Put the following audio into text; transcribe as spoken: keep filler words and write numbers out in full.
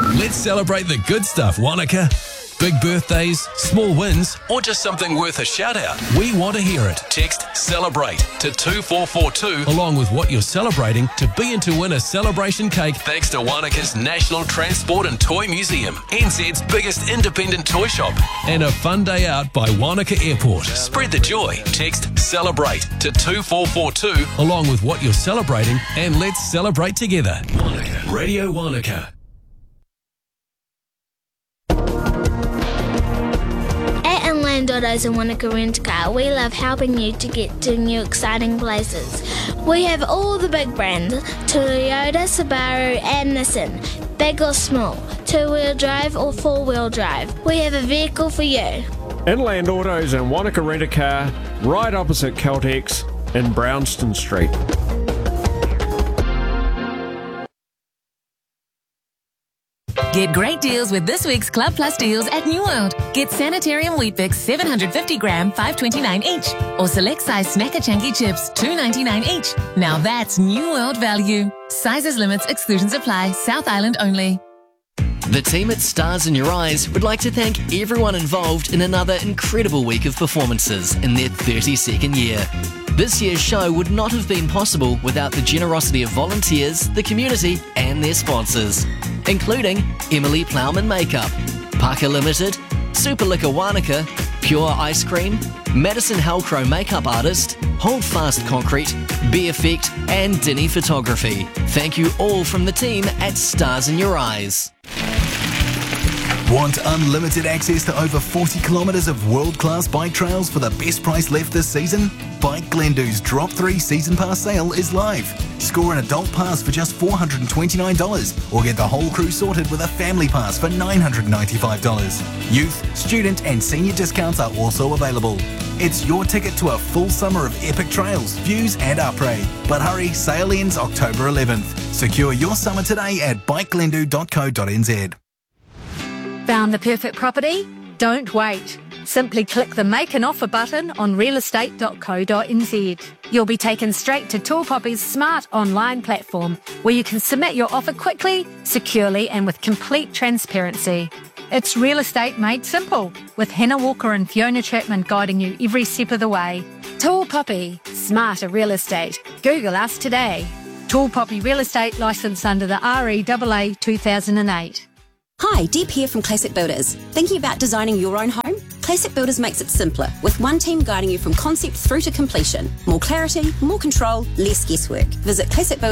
Let's celebrate the good stuff, Wanaka. Big birthdays, small wins, or just something worth a shout out. We want to hear it. Text CELEBRATE to two four four two along with what you're celebrating to be in to win a celebration cake thanks to Wanaka's National Transport and Toy Museum, N Z's biggest independent toy shop, and a fun day out by Wanaka Airport. Spread the joy. Text CELEBRATE to two four four two along with what you're celebrating, and let's celebrate together. Wanaka. Radio Wanaka. Inland Autos and Wanaka Rent Car, we love helping you to get to new exciting places. We have all the big brands, Toyota, Subaru and Nissan, big or small, two-wheel drive or four-wheel drive. We have a vehicle for you. Inland Autos and Wanaka Rent a Car, right opposite Caltex in Brownston Street. Get great deals with this week's Club Plus deals at New World. Get Sanitarium Weet-Bix seven hundred fifty gram, five twenty-nine each. Or select size Snacker Chunky Chips, two ninety-nine each. Now that's New World value. Sizes, limits, exclusions apply. South Island only. The team at Stars in Your Eyes would like to thank everyone involved in another incredible week of performances in their thirty-second year. This year's show would not have been possible without the generosity of volunteers, the community and their sponsors, including Emily Plowman Makeup, Parker Limited, Super Liquor Wanaka, Pure Ice Cream, Madison Halcrow Makeup Artist, Hold Fast Concrete, Be Effect and Dinny Photography. Thank you all from the team at Stars in Your Eyes. Want unlimited access to over forty kilometres of world-class bike trails for the best price left this season? Bike Glendoo's Drop three Season Pass sale is live. Score an adult pass for just four hundred twenty-nine dollars or get the whole crew sorted with a family pass for nine hundred ninety-five dollars. Youth, student and senior discounts are also available. It's your ticket to a full summer of epic trails, views and après. But hurry, sale ends October eleventh. Secure your summer today at bike glendoo dot co dot n z. Found the perfect property? Don't wait. Simply click the Make an Offer button on real estate dot co dot n z. You'll be taken straight to Tall Poppy's smart online platform where you can submit your offer quickly, securely and with complete transparency. It's real estate made simple with Hannah Walker and Fiona Chapman guiding you every step of the way. Tall Poppy, smarter real estate. Google us today. Tall Poppy Real Estate licensed under the R E A A two thousand eight. Hi, Deb here from Classic Builders. Thinking about designing your own home? Classic Builders makes it simpler, with one team guiding you from concept through to completion. More clarity, more control, less guesswork. Visit classic builders